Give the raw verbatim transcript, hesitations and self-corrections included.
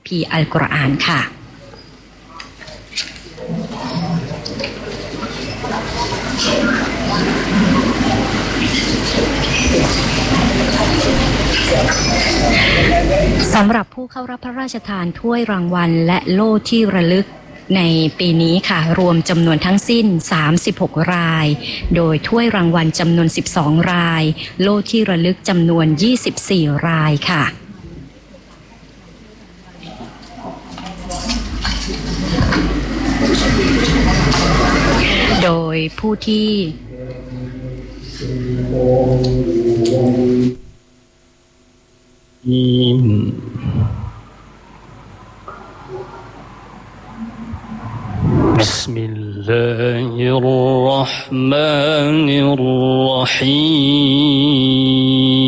ภีร์อัลกุรอานค่ะสำหรับผู้เข้ารับพระราชทานถ้วยรางวัลและโล่ที่ระลึกในปีนี้ค่ะรวมจำนวนทั้งสิ้นสามสิบหกรายโดยถ้วยรางวัลจำนวนสิบสองรายโล่ที่ระลึกจำนวนยี่สิบสี่รายค่ะโดยผู้ที่ بسم الله الرحمن الرحيم